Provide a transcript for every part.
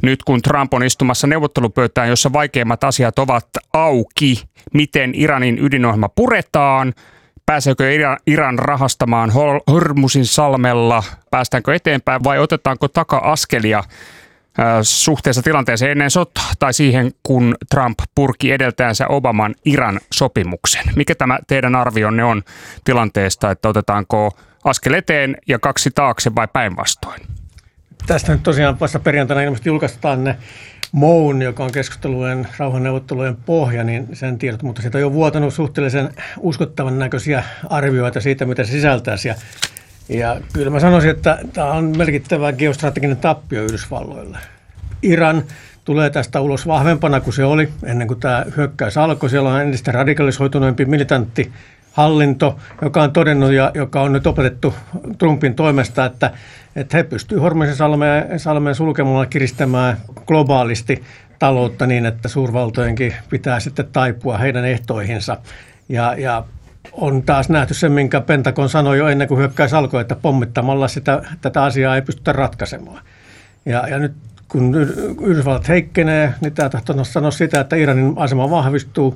Nyt kun Trump on istumassa neuvottelupöytään, jossa vaikeimmat asiat ovat auki, miten Iranin ydinohjelma puretaan, pääseekö Iran rahastamaan Hormuzin salmella, päästäänkö eteenpäin vai otetaanko taka-askelia suhteessa tilanteeseen ennen sotaa tai siihen, kun Trump purki edeltäjänsä Obaman Iran-sopimuksen. Mikä tämä teidän arvionne on tilanteesta, että otetaanko askel eteen ja 2 taakse vai päinvastoin? Tästä nyt tosiaan vasta perjantaina ilmeisesti julkaistaan ne MOUn, joka on keskustelujen, rauhanneuvottelujen pohja, niin sen tiedot, mutta siitä on jo vuotanut suhteellisen uskottavan näköisiä arvioita siitä, mitä se sisältäisi. Ja kyllä mä sanoisin, että tämä on merkittävä geostrateginen tappio Yhdysvalloille. Iran tulee tästä ulos vahvempana kuin se oli ennen kuin tämä hyökkäys alkoi. Siellä on entistä radikalisoituneempi militantti hallinto, joka on todennut ja joka on nyt opetettu Trumpin toimesta, että he pystyvät Hormuzin salmeen sulkemalla kiristämään globaalisti taloutta niin, että suurvaltojenkin pitää sitten taipua heidän ehtoihinsa. Ja on taas nähty se, minkä Pentagon sanoi jo ennen kuin hyökkäys alkoi, että pommittamalla tätä asiaa ei pystytä ratkaisemaan. Ja nyt kun Yhdysvallat heikkenee, niin tämä tahtoo sanoa sitä, että Iranin asema vahvistuu.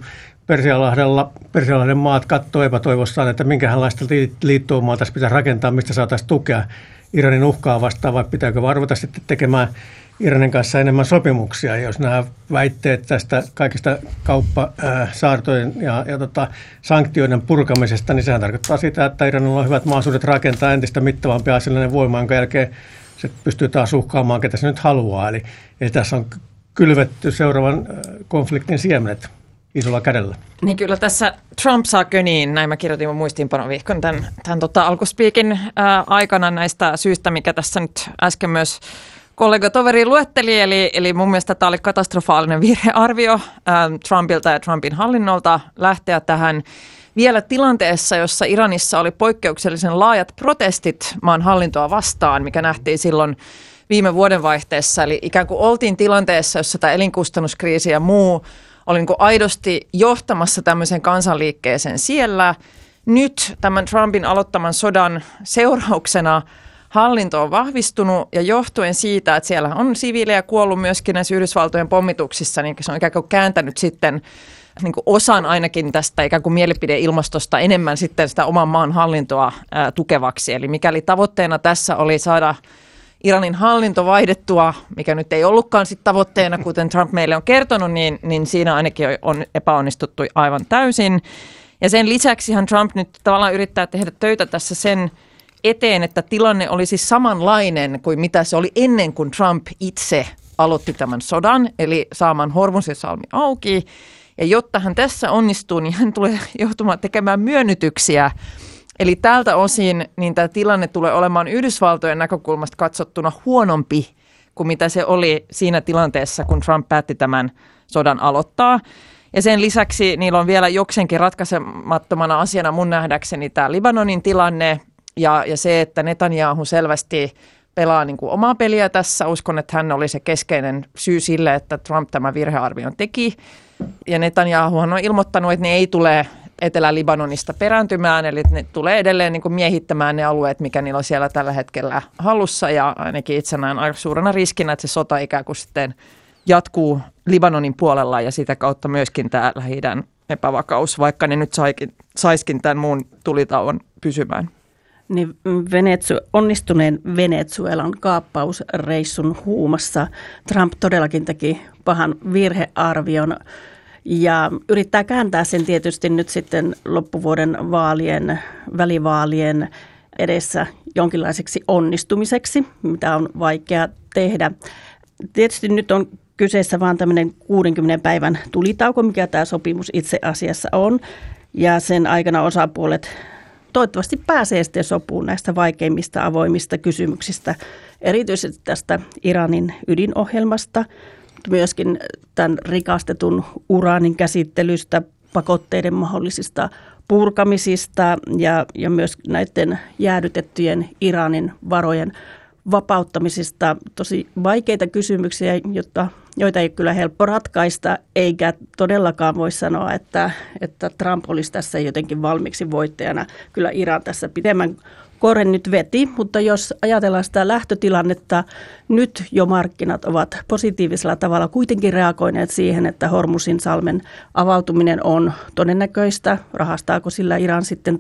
Persialahden maat katsoo epätoivossaan, että minkälaista liittoumaa tässä pitää rakentaa, mistä saataisiin tukea Iranin uhkaa vastaan, vai pitääkö varvata sitten tekemään Iranin kanssa enemmän sopimuksia. Ja jos nämä väitteet tästä kaikista kauppasaartojen ja sanktioiden purkamisesta, niin sehän tarkoittaa sitä, että Iranilla on hyvät mahdollisuudet rakentaa entistä mittavampi aseellinen voima, jonka jälkeen se pystyy taas uhkaamaan, ketä se nyt haluaa. Eli tässä on kylvetty seuraavan konfliktin siemenet isolla kädellä. Niin kyllä tässä Trump saa köniin, näin mä kirjoitin mun muistiinpanovihkon tämän alkuspiikin aikana näistä syistä, mikä tässä nyt äsken myös kollegatoveri luetteli. Eli mun mielestä tämä oli katastrofaalinen virhearvio Trumpilta ja Trumpin hallinnolta lähteä tähän vielä tilanteessa, jossa Iranissa oli poikkeuksellisen laajat protestit maan hallintoa vastaan, mikä nähtiin silloin viime vuodenvaihteessa. Eli ikään kuin oltiin tilanteessa, jossa tämä elinkustannuskriisi ja muu oli niin kuin aidosti johtamassa tämmöisen kansanliikkeeseen siellä. Nyt tämän Trumpin aloittaman sodan seurauksena hallinto on vahvistunut ja johtuen siitä, että siellä on siviilejä kuollut myöskin näissä Yhdysvaltojen pommituksissa, niin se on ikään kuin kääntänyt sitten niin kuin osan ainakin tästä ikään kuin mielipideilmastosta enemmän sitten sitä oman maan hallintoa tukevaksi. Eli mikäli tavoitteena tässä oli saada Iranin hallinto vaihdettua, mikä nyt ei ollutkaan sitten tavoitteena, kuten Trump meille on kertonut, niin siinä ainakin on epäonnistuttu aivan täysin. Ja sen lisäksihan Trump nyt tavallaan yrittää tehdä töitä tässä sen eteen, että tilanne olisi samanlainen kuin mitä se oli ennen kuin Trump itse aloitti tämän sodan, eli saamaan Hormuzin salmi auki. Ja jotta hän tässä onnistuu, niin hän tulee joutumaan tekemään myönnytyksiä. Eli tältä osin niin tämä tilanne tulee olemaan Yhdysvaltojen näkökulmasta katsottuna huonompi kuin mitä se oli siinä tilanteessa, kun Trump päätti tämän sodan aloittaa. Ja sen lisäksi niillä on vielä jokseenkin ratkaisemattomana asiana mun nähdäkseni tämä Libanonin tilanne ja se, että Netanyahu selvästi pelaa niin kuin omaa peliä tässä. Uskon, että hän oli se keskeinen syy sille, että Trump tämän virhearvion teki. Ja Netanyahuhan on ilmoittanut, että ne ei tule Etelä-Libanonista perääntymään, eli ne tulee edelleen niin kuin miehittämään ne alueet, mikä niillä on siellä tällä hetkellä hallussa. Ja ainakin itse näen aika suurena riskinä, että se sota ikään kuin sitten jatkuu Libanonin puolella ja sitä kautta myöskin tämä Lähi-idän epävakaus, vaikka ne nyt saiskin tämän muun tulitauon pysymään. Niin onnistuneen Venezuelan kaappausreissun huumassa Trump todellakin teki pahan virhearvion ja yrittää kääntää sen tietysti nyt sitten loppuvuoden välivaalien edessä jonkinlaiseksi onnistumiseksi, mitä on vaikea tehdä. Tietysti nyt on kyseessä vaan tämmöinen 60 päivän tulitauko, mikä tämä sopimus itse asiassa on, ja sen aikana osapuolet toivottavasti pääsee sitten sopuun näistä vaikeimmista avoimista kysymyksistä, erityisesti tästä Iranin ydinohjelmasta, myöskin tämän rikastetun uraanin käsittelystä, pakotteiden mahdollisista purkamisista ja myös näiden jäädytettyjen Iranin varojen vapauttamisista. Tosi vaikeita kysymyksiä, joita ei kyllä helppo ratkaista, eikä todellakaan voi sanoa, että Trump olisi tässä jotenkin valmiiksi voittajana. Kyllä Iran tässä pidemmän korren nyt veti, mutta jos ajatellaan sitä lähtötilannetta, nyt jo markkinat ovat positiivisella tavalla kuitenkin reagoineet siihen, että Hormuzin salmen avautuminen on todennäköistä, rahastaako sillä Iran sitten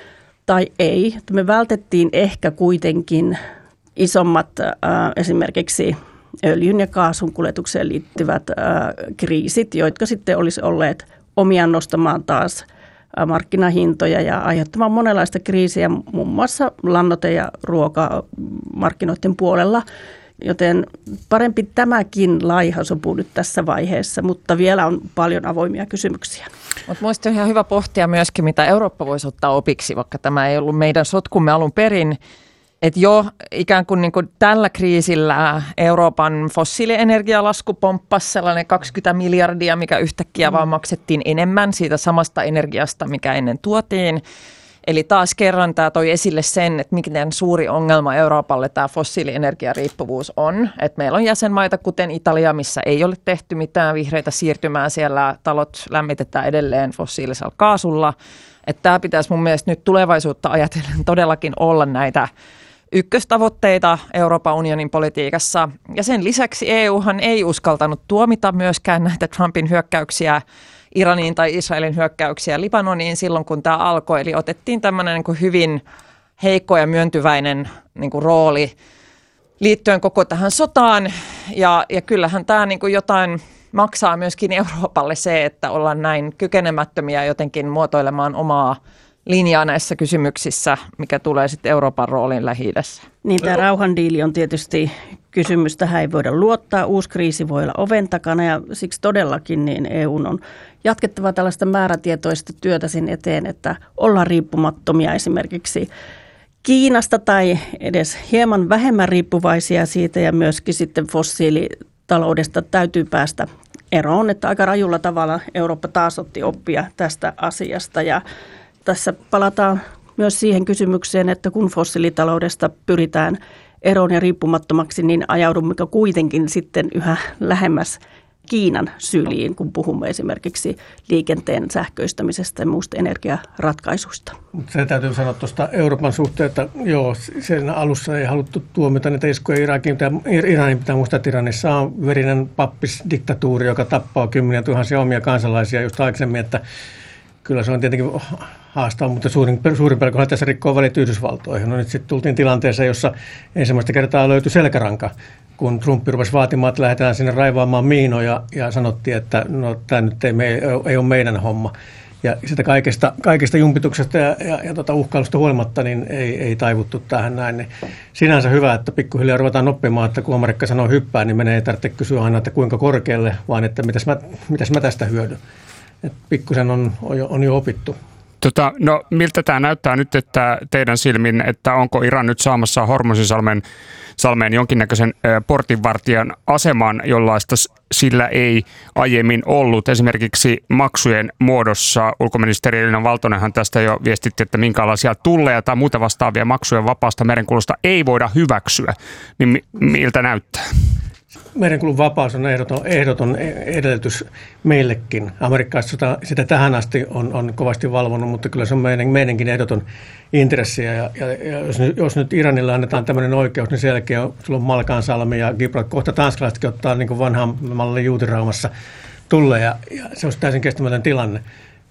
tai ei. Me vältettiin ehkä kuitenkin isommat esimerkiksi öljyn ja kaasun kuljetukseen liittyvät kriisit, jotka sitten olisi olleet omiaan nostamaan taas markkinahintoja ja aiheuttamaan monenlaista kriisiä, muun muassa lannoite- ja ruokamarkkinoiden puolella. Joten parempi tämäkin laiha sopu nyt tässä vaiheessa, mutta vielä on paljon avoimia kysymyksiä. Mutta mielestäni on ihan hyvä pohtia myöskin, mitä Eurooppa voisi ottaa opiksi, vaikka tämä ei ollut meidän sotkumme alun perin. Että jo ikään kuin, tällä kriisillä Euroopan fossiilienergialasku pomppasi sellainen 20 miljardia, mikä yhtäkkiä vaan maksettiin enemmän siitä samasta energiasta, mikä ennen tuotiin. Eli taas kerran tämä toi esille sen, että miten suuri ongelma Euroopalle tämä fossiilienergiariippuvuus on. Että meillä on jäsenmaita, kuten Italia, missä ei ole tehty mitään vihreitä siirtymää. Siellä talot lämmitetään edelleen fossiilisella kaasulla. Että tämä pitäisi mun mielestä nyt tulevaisuutta ajatellen todellakin olla näitä ykköstavoitteita Euroopan unionin politiikassa. Ja sen lisäksi EUhan ei uskaltanut tuomita myöskään näitä Trumpin hyökkäyksiä Iraniin tai Israelin hyökkäyksiä Libanoniin silloin, kun tämä alkoi. Eli otettiin tämmöinen hyvin heikko ja myöntyväinen rooli liittyen koko tähän sotaan. Ja kyllähän tämä jotain maksaa myöskin Euroopalle se, että ollaan näin kykenemättömiä jotenkin muotoilemaan omaa linjaa näissä kysymyksissä, mikä tulee sitten Euroopan rooliin Lähi-idässä. Niin, tämä rauhandiili on tietysti kysymys, tähän ei voida luottaa. Uusi kriisi voi olla oven takana ja siksi todellakin niin EUn on jatkettava tällaista määrätietoista työtä sen eteen, että ollaan riippumattomia esimerkiksi Kiinasta tai edes hieman vähemmän riippuvaisia siitä ja myöskin sitten fossiilitaloudesta täytyy päästä eroon, että aika rajulla tavalla Eurooppa taas otti oppia tästä asiasta ja tässä palataan myös siihen kysymykseen, että kun fossiilitaloudesta pyritään eroon ja riippumattomaksi, niin ajaudummeko kuitenkin sitten yhä lähemmäs Kiinan syliin, kun puhumme esimerkiksi liikenteen sähköistämisestä ja muusta energiaratkaisuista. Se täytyy sanoa tuosta Euroopan suhteen, että joo, sen alussa ei haluttu tuomita niitä iskuja Iranin pitää muistaa, että Iranissa on verinen pappisdiktatuuri, joka tappaa kymmeniä tuhansia omia kansalaisia just aikaisemmin, että kyllä se on tietenkin haastava, mutta suurin pelko tässä rikkoo välit Yhdysvaltoihin. No nyt sitten tultiin tilanteeseen, jossa ensimmäistä kertaa löytyi selkäranka, kun Trump rupesi vaatimaan, että lähdetään sinne raivaamaan miinoja ja sanottiin, että no tämä nyt ei ole meidän homma. Ja sitä kaikesta jumpituksesta ja uhkailusta huolimatta niin ei taivuttu tähän näin. Niin sinänsä hyvä, että pikkuhiljaa ruvetaan oppimaan, että kun Amerikka sanoo hyppää, niin ei tarvitse kysyä aina, että kuinka korkealle, vaan että mitäs mä tästä hyödyn. Pikkusen on jo opittu. No miltä tämä näyttää nyt, että teidän silmin, että onko Iran nyt saamassa Hormuzin salmeen jonkinnäköisen portinvartijan aseman, jollaista sillä ei aiemmin ollut. Esimerkiksi maksujen muodossa ulkoministeri Elina Valtonenhan tästä jo viestitti, että minkälaisia tulleja tai muuta vastaavia maksuja vapaasta merenkulusta ei voida hyväksyä. Niin miltä näyttää? Merenkulun vapaus on ehdoton edellytys meillekin. Amerikkalaiset sitä tähän asti on kovasti valvonut, mutta kyllä se on meidänkin ehdoton intressi. Ja jos nyt Iranille annetaan tämmöinen oikeus, niin selkeä on Malkansalmi ja Gibraltar. Kohta tanskalaisetkin ottaa niin kuin vanhaan mallin Juutiraumassa tulle ja se olisi täysin kestämätön tilanne.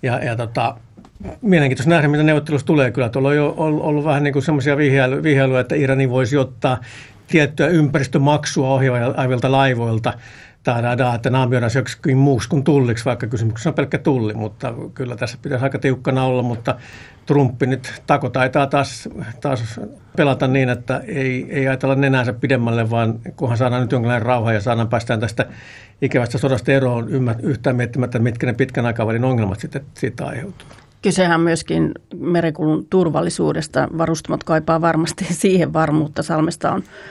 Mielenkiintoista nähdä, mitä neuvottelussa tulee. Kyllä tuolla on jo ollut vähän niin kuin semmoisia vihjailuja, että Irani voisi ottaa tiettyä ympäristömaksua ohjaavilta laivoilta, että naamioidaan se joksikin muuksi kuin tulliksi, vaikka kysymyksessä on pelkkä tulli, mutta kyllä tässä pitäisi aika tiukkana olla, mutta Trump nyt taitaa taas pelata niin, että ei ajatella nenäänsä pidemmälle, vaan kunhan saadaan nyt jonkinlainen rauha ja päästään tästä ikävästä sodasta eroon yhtään miettimättä, mitkä ne pitkän aikavälin ongelmat sitten siitä aiheutuu. Kysehän myöskin merenkulun turvallisuudesta. Varustamot kaipaa varmasti siihen varmuutta. Salmesta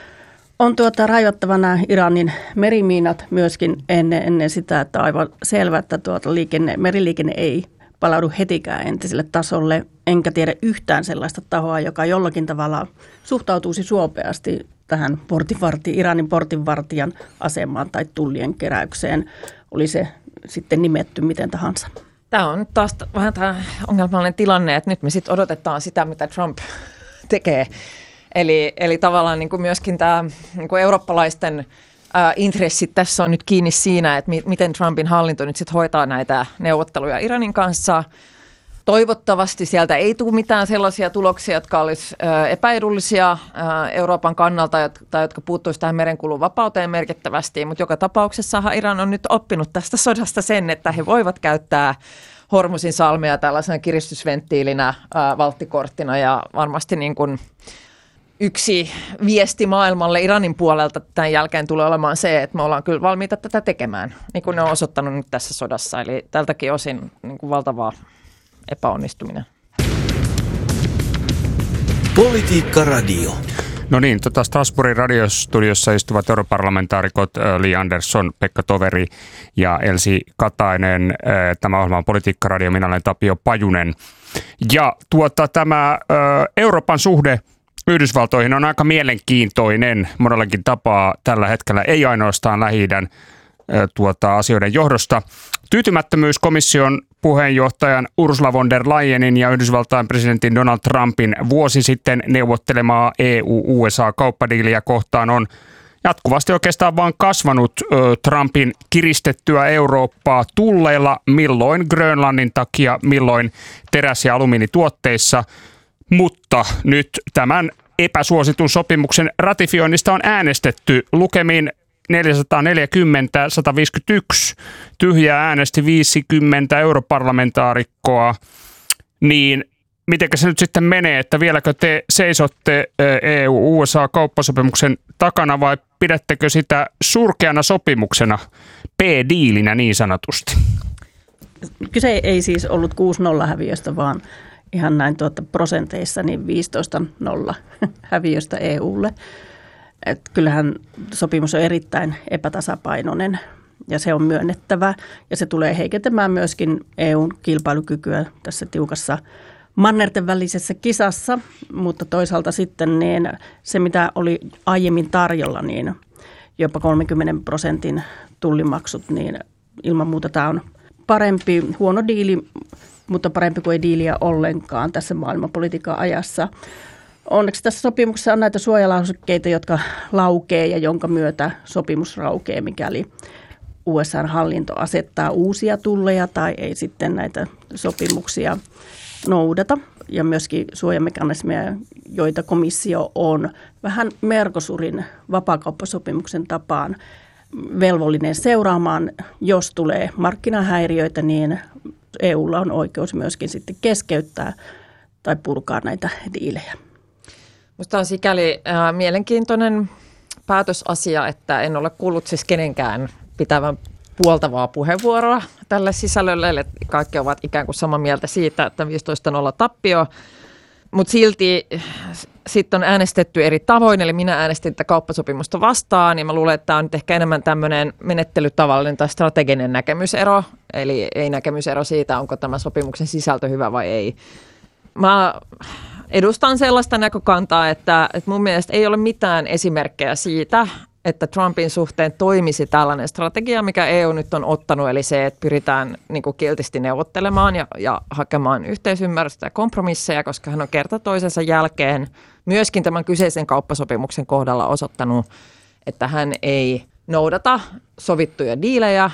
on rajoittavana Iranin merimiinat myöskin ennen sitä, että aivan selvä, että meriliikenne ei palaudu hetikään entiselle tasolle. Enkä tiedä yhtään sellaista tahoa, joka jollakin tavalla suhtautuisi suopeasti tähän Iranin portinvartijan asemaan tai tullien keräykseen. Oli se sitten nimetty miten tahansa. Tämä on taas vähän tämä ongelmallinen tilanne, että nyt me sitten odotetaan sitä, mitä Trump tekee. Eli tavallaan niin kuin myöskin tämä niin kuin eurooppalaisten intressit tässä on nyt kiinni siinä, että miten Trumpin hallinto nyt sitten hoitaa näitä neuvotteluja Iranin kanssa. Toivottavasti sieltä ei tule mitään sellaisia tuloksia, jotka olisi epäedullisia Euroopan kannalta tai jotka puuttuisi tähän merenkulun vapauteen merkittävästi, mutta joka tapauksessahan Iran on nyt oppinut tästä sodasta sen, että he voivat käyttää Hormuzin salmea tällaisena kiristysventtiilinä, valttikorttina ja varmasti niin kuin yksi viesti maailmalle Iranin puolelta tämän jälkeen tulee olemaan se, että me ollaan kyllä valmiita tätä tekemään, niin kuin ne on osoittanut nyt tässä sodassa. Eli tältäkin osin niin kuin valtavaa epäonnistuminen. Politiikka Radio. No niin, Strasbourgin radiostudiossa istuvat europarlamentaarikot Li Andersson, Pekka Toveri ja Elsi Katainen. Tämä ohjelma on Politiikka Radio, minä olen Tapio Pajunen. Ja tämä Euroopan suhde Yhdysvaltoihin on aika mielenkiintoinen monellakin tapaa tällä hetkellä, ei ainoastaan Lähi-idän asioiden johdosta. Tyytymättömyys komission puheenjohtajan Ursula von der Leyenin ja Yhdysvaltain presidentin Donald Trumpin vuosi sitten neuvottelemaa EU-USA-kauppadiiliä kohtaan on jatkuvasti oikeastaan vaan kasvanut Trumpin kiristettyä Eurooppaa tulleilla, milloin Grönlannin takia, milloin teräs- ja alumiinituotteissa. Mutta nyt tämän epäsuositun sopimuksen ratifioinnista on äänestetty lukemin 440-151. Tyhjää äänesti 50 europarlamentaarikkoa. Niin mitenkä se nyt sitten menee, että vieläkö te seisotte EU-USA-kauppasopimuksen takana vai pidättekö sitä surkeana sopimuksena, P-diilinä niin sanotusti? Kyse ei siis ollut 6-0 häviöstä, vaan ihan näin prosenteissa niin 15-0 häviöstä EUlle. Et kyllähän sopimus on erittäin epätasapainoinen ja se on myönnettävä ja se tulee heikentämään myöskin EUn kilpailukykyä tässä tiukassa mannerten välisessä kisassa, mutta toisaalta sitten niin se, mitä oli aiemmin tarjolla, niin jopa 30% tullimaksut, niin ilman muuta tämä on parempi, huono diili, mutta parempi kuin ei diiliä ollenkaan tässä maailmanpolitiikan ajassa. Onneksi tässä sopimuksessa on näitä suojalausekkeita, jotka laukee ja jonka myötä sopimus raukee, mikäli USA:n hallinto asettaa uusia tulleja tai ei sitten näitä sopimuksia noudata. Ja myöskin suojamekanismeja, joita komissio on vähän Mercosurin vapaakauppasopimuksen tapaan velvollinen seuraamaan. Jos tulee markkinahäiriöitä, niin EUlla on oikeus myöskin sitten keskeyttää tai purkaa näitä diilejä. Minusta on sikäli mielenkiintoinen päätösasia, että en ole kuullut siis kenenkään pitävän puoltavaa puheenvuoroa tälle sisällölle. Eli kaikki ovat ikään kuin samaa mieltä siitä, että 15-0 tappio, mutta silti sitten on äänestetty eri tavoin. Eli minä äänestin tätä kauppasopimusta vastaan ja mä luulen, että tämä on nyt ehkä enemmän tämmöinen menettelytavallinen tai strateginen näkemysero. Eli ei näkemysero siitä, onko tämä sopimuksen sisältö hyvä vai ei. Mä edustan sellaista näkökantaa, että mun mielestä ei ole mitään esimerkkejä siitä, että Trumpin suhteen toimisi tällainen strategia, mikä EU nyt on ottanut, eli se, että pyritään niin kuin kiltisti neuvottelemaan ja hakemaan yhteisymmärrystä ja kompromisseja, koska hän on kerta toisensa jälkeen myöskin tämän kyseisen kauppasopimuksen kohdalla osoittanut, että hän ei noudata sovittuja diilejä,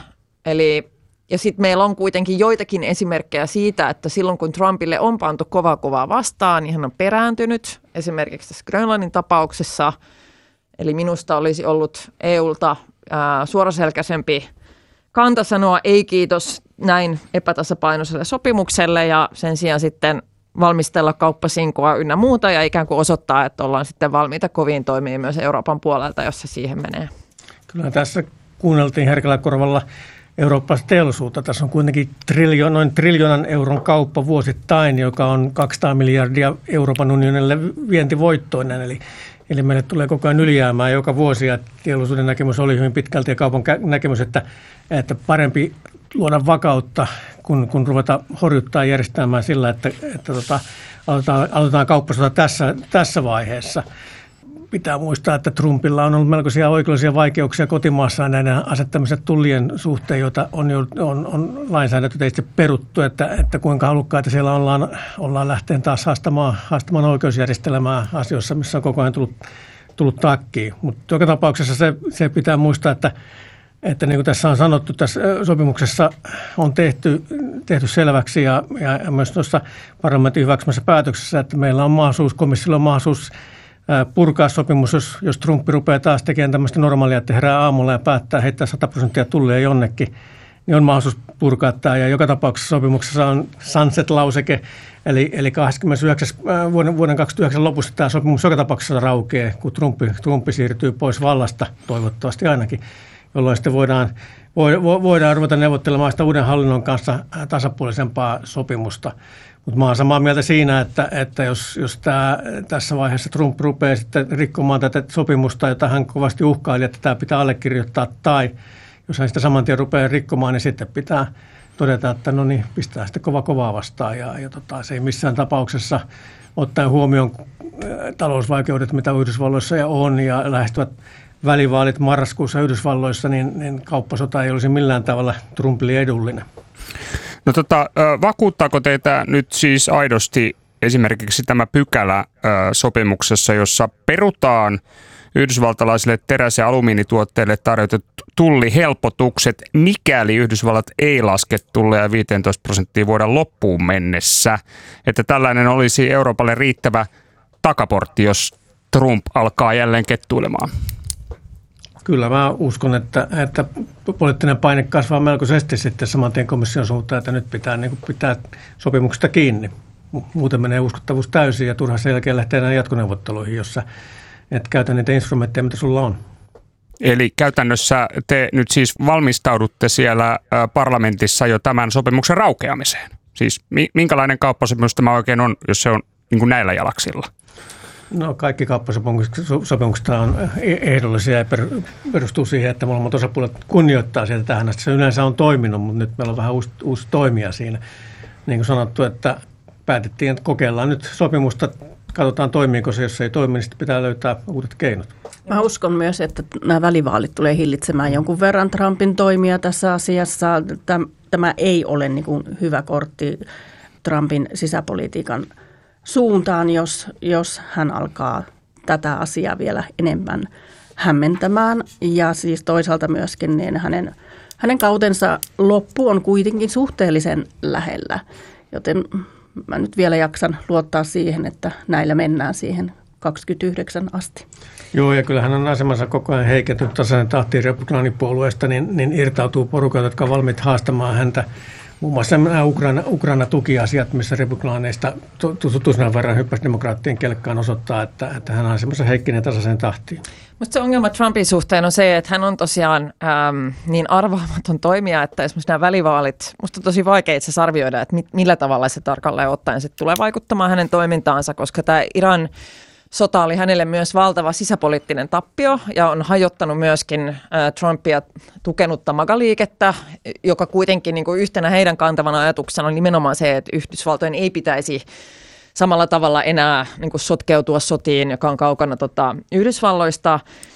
ja sitten meillä on kuitenkin joitakin esimerkkejä siitä, että silloin kun Trumpille on pantu kovaa vastaan, niin hän on perääntynyt. Esimerkiksi tässä Grönlannin tapauksessa. Eli minusta olisi ollut EUlta suoraselkäisempi kanta sanoa ei kiitos näin epätasapainoiselle sopimukselle ja sen sijaan sitten valmistella kauppasinkoa ynnä muuta ja ikään kuin osoittaa, että ollaan sitten valmiita koviin toimiin myös Euroopan puolelta, jos se siihen menee. Kyllä tässä kuunneltiin herkällä korvalla eurooppalaista teollisuutta. Tässä on kuitenkin noin triljoonan euron kauppa vuosittain, joka on 200 miljardia Euroopan unionille vientivoittoinen. Eli meille tulee koko ajan ylijäämää joka vuosi ja teollisuuden näkemys oli hyvin pitkälti ja kaupan näkemys, että parempi luoda vakautta, kun ruveta horjuttaa järjestelmää sillä, että aloitetaan kauppasota tässä vaiheessa. pitää muistaa, että Trumpilla on ollut melkoisia oikeudellisia vaikeuksia kotimaassaan näiden asettamisen tullien suhteen, joita on lainsäädäntöteitse peruttu, että kuinka halukkaita siellä ollaan lähteen taas haastamaan oikeusjärjestelmää asioissa, missä on koko ajan tullut takkiin. Mutta joka tapauksessa se pitää muistaa, että niin kuin tässä on sanottu, tässä sopimuksessa on tehty selväksi ja myös tuossa parlamentin hyväksymässä päätöksessä, että meillä on mahdollisuus, komissiolla on mahdollisuus purkaa sopimus, jos Trump rupeaa taas tekemään tämmöistä normaalia, että herää aamulla ja päättää heittää 100% tullia jonnekin, niin on mahdollisuus purkaa tämä. Ja joka tapauksessa sopimuksessa on sunset-lauseke, eli 29. vuoden 2009 lopussa tämä sopimus joka tapauksessa raukeaa, kun Trumpi siirtyy pois vallasta, toivottavasti ainakin, jolloin sitten voidaan ruveta neuvottelemaan sitä uuden hallinnon kanssa tasapuolisempaa sopimusta. Mutta mä oon samaa mieltä siinä, että jos tässä vaiheessa Trump rupeaa sitten rikkomaan tätä sopimusta, jota hän kovasti uhkaili, että tämä pitää allekirjoittaa, tai jos hän sitä saman tien rupeaa rikkomaan, niin sitten pitää todeta, että no niin, pistää sitten kovaa vastaan. Ja se ei missään tapauksessa ottaen huomioon talousvaikeudet, mitä Yhdysvalloissa on, ja lähestyvät välivaalit marraskuussa Yhdysvalloissa, niin kauppasota ei olisi millään tavalla Trumpille edullinen. No vakuuttaako teitä nyt siis aidosti esimerkiksi tämä pykälä sopimuksessa, jossa perutaan yhdysvaltalaisille teräs- ja alumiinituotteille tarjotut tullihelpotukset, mikäli Yhdysvallat ei laske tulleja 15% vuoden loppuun mennessä, että tällainen olisi Euroopalle riittävä takaportti, jos Trump alkaa jälleen kettuilemaan? Kyllä mä uskon, että poliittinen paine kasvaa melkoisesti sitten saman tien komission suuntaan, että nyt pitää sopimuksesta kiinni. Muuten menee uskottavuus täysin ja turha sen jälkeen lähtee näihin jatkoneuvotteluihin, jossa et käytä niitä instrumentteja, mitä sulla on. Eli käytännössä te nyt siis valmistaudutte siellä parlamentissa jo tämän sopimuksen raukeamiseen. Siis minkälainen kauppasopimus tämä oikein on, jos se on niin kuin näillä jalaksilla? No kaikki kauppasopimukset on ehdollisia ja perustuu siihen, että molemmat osapuolet kunnioittaa sieltä tähän asti. Se yleensä on toiminut, mutta nyt meillä on vähän uusi toimija siinä. Niin kuin sanottu, että päätettiin, että kokeillaan nyt sopimusta, katsotaan toimiiko se, jos se ei toimi, niin sitten pitää löytää uudet keinot. Mä uskon myös, että nämä välivaalit tulee hillitsemään jonkun verran Trumpin toimia tässä asiassa. Tämä ei ole niin kuin hyvä kortti Trumpin sisäpolitiikan suuntaan, jos hän alkaa tätä asiaa vielä enemmän hämmentämään. Ja siis toisaalta myöskin niin hänen kautensa loppu on kuitenkin suhteellisen lähellä, joten mä nyt vielä jaksan luottaa siihen, että näillä mennään siihen 29 asti. Joo, ja kyllähän on asemansa koko ajan heikentynyt tasainen tahtiin republikaanipuolueesta, niin irtautuu porukat, jotka on valmiit haastamaan häntä. Muun muassa nämä Ukraina-tukiasiat, missä republikaaneista tutustuneen verran hyppäsi demokraattien kelkkaan, osoittaa, että hän on semmoisen heikkinen tasaisen tahtiin. Musta se ongelma Trumpin suhteen on se, että hän on tosiaan niin arvaamaton toimija, että esimerkiksi nämä välivaalit, musta on tosi vaikea itse asiassa arvioida, että millä tavalla se tarkalleen ottaen sitten tulee vaikuttamaan hänen toimintaansa, koska tämä Iran sota oli hänelle myös valtava sisäpoliittinen tappio ja on hajottanut myöskin Trumpia tukenutta MAGA-liikettä, joka kuitenkin niin kuin yhtenä heidän kantavana ajatuksena on nimenomaan se, että Yhdysvaltojen ei pitäisi samalla tavalla enää niin kuin sotkeutua sotiin, joka on kaukana Yhdysvalloista.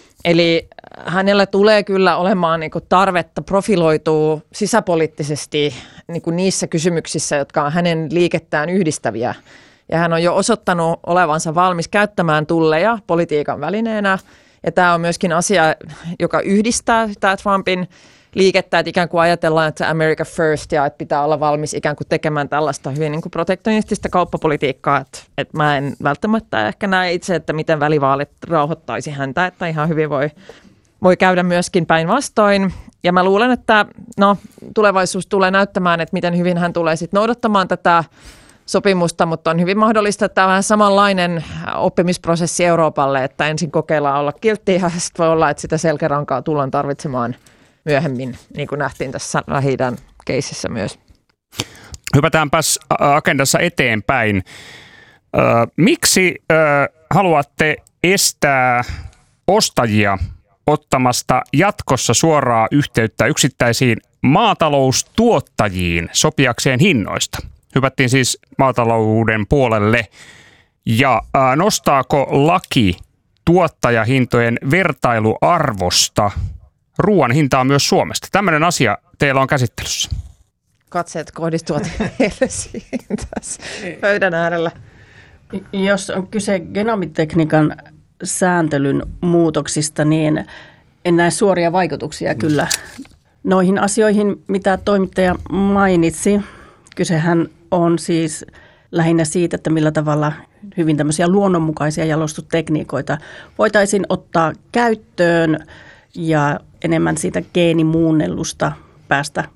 Eli hänellä tulee kyllä olemaan niin kuin tarvetta profiloitua sisäpoliittisesti niin kuin niissä kysymyksissä, jotka on hänen liikettään yhdistäviä. Ja hän on jo osoittanut olevansa valmis käyttämään tulleja politiikan välineenä. Ja tämä on myöskin asia, joka yhdistää tämä Trumpin liikettä, että ikään kuin ajatellaan, että America first ja että pitää olla valmis ikään kuin tekemään tällaista hyvin niin kuin protektionistista kauppapolitiikkaa. Että mä en välttämättä ehkä näe itse, että miten välivaalit rauhoittaisi häntä, että ihan hyvin voi käydä myöskin päinvastoin. Ja mä luulen, että tulevaisuus tulee näyttämään, että miten hyvin hän tulee sitten noudattamaan tätä sopimusta, mutta on hyvin mahdollista, että tämä on vähän samanlainen oppimisprosessi Euroopalle, että ensin kokeillaan olla kiltti ja sitten voi olla, että sitä selkärankaa tullaan tarvitsemaan myöhemmin, niin kuin nähtiin tässä Lähi-idän keisissä myös. Hypätäänpäs agendassa eteenpäin. Miksi haluatte estää ostajia ottamasta jatkossa suoraa yhteyttä yksittäisiin maataloustuottajiin sopiakseen hinnoista? Hypättiin siis maatalouden puolelle. Ja nostaako laki tuottajahintojen vertailuarvosta. Ruoan hintaa myös Suomesta. Tämmöinen asia teillä on käsittelyssä. Katseet kohdistuvat Helsingin tässä pöydän äärellä. Jos on kyse genomitekniikan sääntelyn muutoksista, niin en näe suoria vaikutuksia kyllä noihin asioihin, mitä toimittaja mainitsi. Kysehän on siis lähinnä siitä, että millä tavalla hyvin tämmöisiä luonnonmukaisia jalostustekniikoita voitaisiin ottaa käyttöön ja enemmän siitä geenimuunnellusta päästä